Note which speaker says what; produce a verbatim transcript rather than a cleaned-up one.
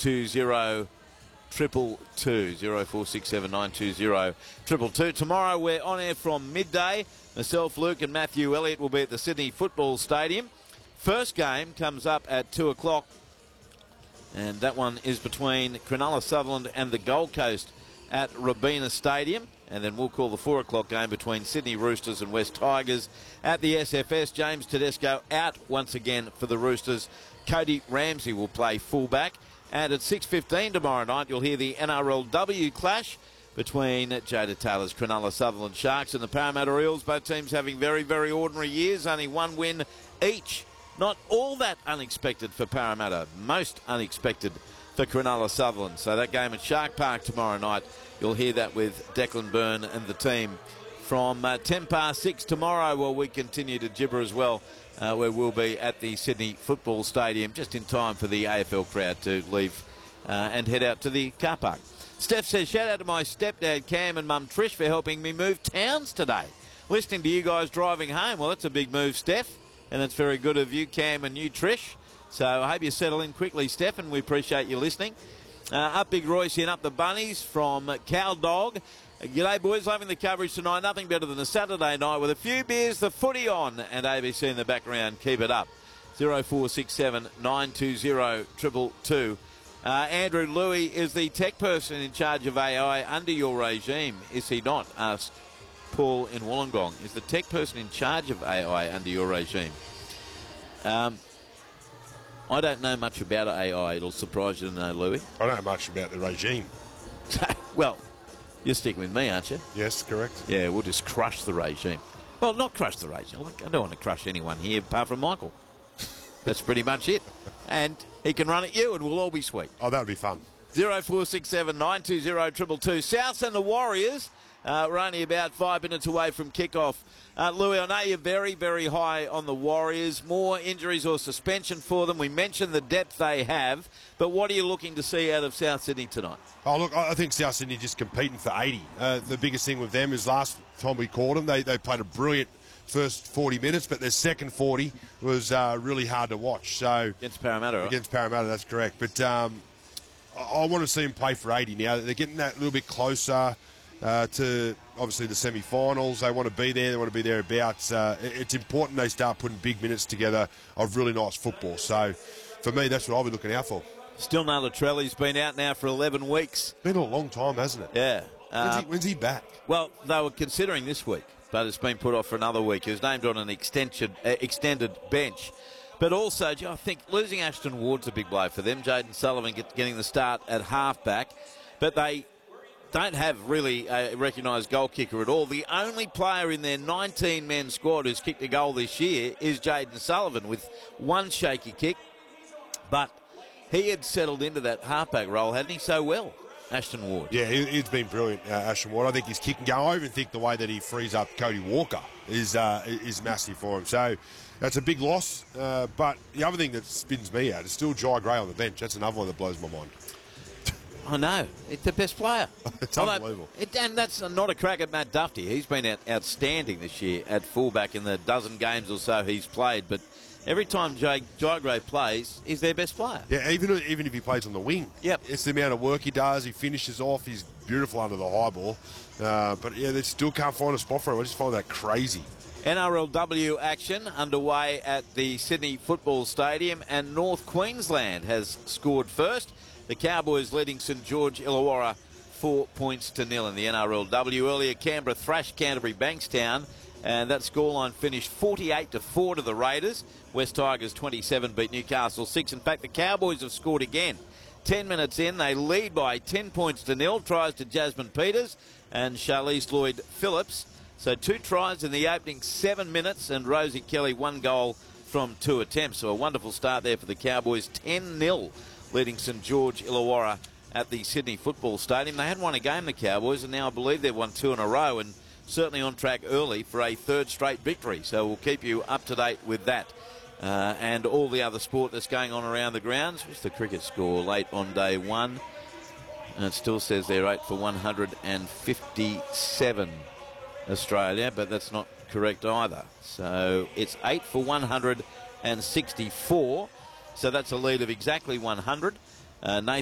Speaker 1: two zero triple two. zero four six seven nine two zero triple two. Tomorrow we're on air from midday. Myself, Luke and Matthew Elliott will be at the Sydney Football Stadium. First game comes up at two o'clock. And that one is between Cronulla Sutherland and the Gold Coast at Robina Stadium. And then we'll call the four o'clock game between Sydney Roosters and West Tigers at the S F S. James Tedesco out once again for the Roosters. Cody Ramsey will play fullback. And at six fifteen tomorrow night, you'll hear the N R L W clash between Jada Taylor's Cronulla Sutherland Sharks and the Parramatta Eels. Both teams having very, very ordinary years. Only one win each. Not all that unexpected for Parramatta. Most unexpected for Cronulla Sutherland. So that game at Shark Park tomorrow night, you'll hear that with Declan Byrne and the team. From uh, ten past six tomorrow, well, we continue to gibber as well, uh, where we'll be at the Sydney Football Stadium just in time for the A F L crowd to leave uh, and head out to the car park. Steph says, shout out to my stepdad Cam and mum Trish for helping me move towns today. Listening to you guys driving home. Well, that's a big move, Steph. And it's very good of you, Cam, and you, Trish. So I hope you settle in quickly, Steph, and we appreciate you listening. Uh, up Big Royce in Up the Bunnies from Cow Dog. Uh, G'day, boys. Loving the coverage tonight. Nothing better than a Saturday night with a few beers, the footy on, and A B C in the background. Keep it up. zero four six seven nine two zero two two. Uh, Andrew Louis is the tech person in charge of A I under your regime. Is he not? Asked Paul in Wollongong. Is the tech person in charge of A I under your regime? Um, I don't know much about A I. It'll surprise you to know, Louis.
Speaker 2: I don't know much about the regime.
Speaker 1: Well, you're sticking with me, aren't you?
Speaker 2: Yes, correct.
Speaker 1: Yeah, we'll just crush the regime. Well, not crush the regime. I don't want to crush anyone here apart from Michael. That's pretty much it. And he can run at you and we'll all be sweet.
Speaker 2: Oh, that would be fun.
Speaker 1: zero four six seven nine two zero two two two. Souths and the Warriors. Uh, we're only about five minutes away from kickoff. Uh, Louis, I know you're very, very high on the Warriors. More injuries or suspension for them. We mentioned the depth they have, but what are you looking to see out of South Sydney tonight?
Speaker 2: Oh, look, I think South Sydney just competing for eighty. Uh, the biggest thing with them is last time we caught them, they, they played a brilliant first forty minutes, but their second forty was uh, really hard to watch. So
Speaker 1: Against Parramatta, right?
Speaker 2: Against Parramatta, that's correct. But um, I, I want to see them play for eighty now. They're getting that little bit closer uh, to, obviously, the semi-finals. They want to be there. They want to be thereabouts. Uh, it's important they start putting big minutes together of really nice football. So, for me, that's what I'll be looking out for.
Speaker 1: Still no Latrelli's been out now for eleven weeks.
Speaker 2: Been a long time, hasn't it?
Speaker 1: Yeah.
Speaker 2: When's,
Speaker 1: Uh,
Speaker 2: he, when's he back?
Speaker 1: well, they were considering this week, but it's been put off for another week. He was named on an extension, uh, extended bench. But also, I think losing Ashton Ward's a big blow for them. Jaden Sullivan get, getting the start at halfback. But they don't have really a recognised goal kicker at all. The only player in their nineteen-man squad who's kicked a goal this year is Jaden Sullivan with one shaky kick. But he had settled into that halfback role, hadn't he, so well, Ashton Ward?
Speaker 2: Yeah, he, he's been brilliant, uh, Ashton Ward. I think his kicking game, I even think the way that he frees up Cody Walker is uh, is massive for him. So that's a big loss. Uh, but the other thing that spins me out is still Jai Gray on the bench. That's another one that blows my mind.
Speaker 1: I know. It's the best player.
Speaker 2: It's
Speaker 1: Although,
Speaker 2: unbelievable.
Speaker 1: It, and that's not a crack at Matt Duffy. He's been out, outstanding this year at fullback in the dozen games or so he's played. But every time Jai, Jai Gray plays, he's their best player.
Speaker 2: Yeah, even even if he plays on the wing.
Speaker 1: Yep.
Speaker 2: It's the amount of work he does. He finishes off. He's beautiful under the high ball. Uh, but, yeah, they still can't find a spot for him. I just find that crazy.
Speaker 1: N R L W action underway at the Sydney Football Stadium, and North Queensland has scored first. The Cowboys leading St George Illawarra four points to nil in the N R L W. Earlier, Canberra thrashed Canterbury Bankstown, and that scoreline finished forty-eight to four to the Raiders. West Tigers twenty-seven beat Newcastle six. In fact, the Cowboys have scored again. Ten minutes in, they lead by ten points to nil. Tries to Jasmine Peters and Charlize Lloyd-Phillips. So two tries in the opening seven minutes, and Rosie Kelly one goal from two attempts. So a wonderful start there for the Cowboys. ten nil leading St George Illawarra at the Sydney Football Stadium. They hadn't won a game, the Cowboys, and now I believe they've won two in a row, and certainly on track early for a third straight victory. So we'll keep you up to date with that. Uh, and all the other sport that's going on around the grounds. What's the cricket score late on day one? And it still says they're eight for one hundred fifty-seven Australia, but that's not correct either. So it's eight for one hundred sixty-four. So that's a lead of exactly one hundred. Uh, Nathan